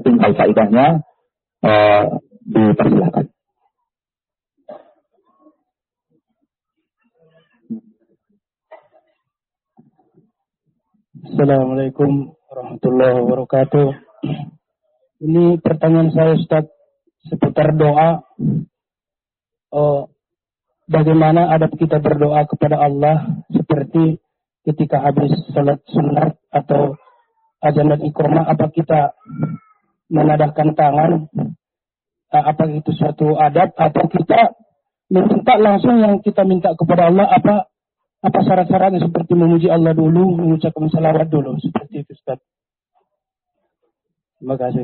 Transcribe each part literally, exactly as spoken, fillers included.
tinggal faedahnya uh, dipersilakan. Assalamualaikum warahmatullahi wabarakatuh. Ini pertanyaan saya, Ustaz, seputar doa. Oh, bagaimana adab kita berdoa kepada Allah seperti ketika habis salat sunat atau azan dan iqamah, apa kita menadahkan tangan? Apa itu suatu adab atau kita meminta langsung yang kita minta kepada Allah? Apa apa syarat-syaratnya, seperti memuji Allah dulu, mengucapkan salawat dulu, seperti itu, Ustaz. Terima kasih.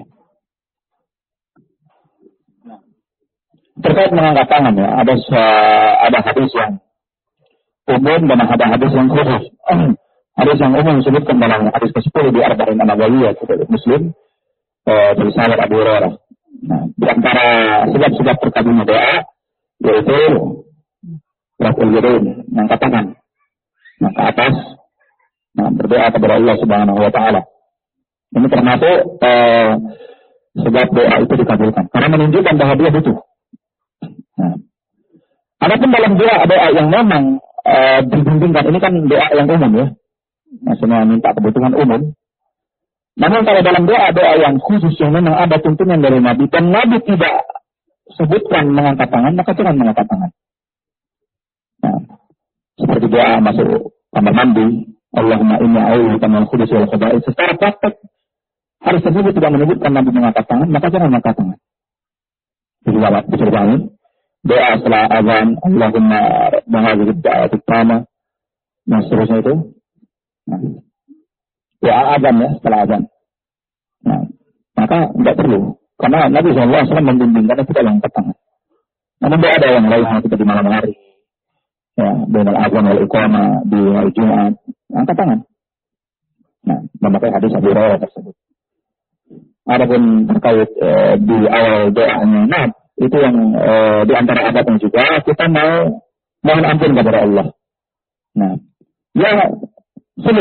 Terkait mengangkat tangan, ya, ada ada hadis yang umum dan ada hadis yang khusus. Hadis yang umum disebutkan dalam hadis ke sepuluh di Arba'in An-Nawawiyah dari Muslim eh, dari sahabat Abu Hurairah. Nah, di antara sebab-sebab terkabulnya doa yaitu raf'ul yadain, mengangkat tangan, nah, ke atas, nah, berdoa kepada Allah Subhanahu wa taala. Ini termasuk eh, sebab doa itu dikabulkan karena menunjukkan bahwa dia butuh. Nah, adapun dalam doa doa yang memang uh, dibimbingkan, ini kan doa yang umum, ya, maksudnya minta kebutuhan umum. Namun kalau dalam doa doa yang khusus yang memang ada tuntunan dari Nabi dan Nabi tidak sebutkan mengangkat tangan, maka jangan mengangkat tangan. Nah, seperti doa masuk kamar mandi, Allahumma inni a'udzubika minal khubuthi wal khaba'ith. Secara praktek hadis tersebut tidak menyebutkan Nabi mengangkat tangan, maka jangan mengangkat tangan. Jadi apa? Diceritakan doa setelah azan, Allahumma bahadzikid da'atik tama, dan seterusnya itu. Nah, doa azan, ya, setelah azan. Nah, maka tidak perlu, karena Nabi shallallahu alaihi wasallam membimbingkan kita mengangkat tangan. Namun doa ada yang lain kita di malam hari, ya, bainal azan wal iqamah di hari Jumat, angkat tangan. Nah, memakai hadis Abu Hurairah tersebut. Adapun terkait e, di awal doanya, nah, itu yang e, di antara adabnya juga kita mau mohon ampun kepada Allah. Nah, ya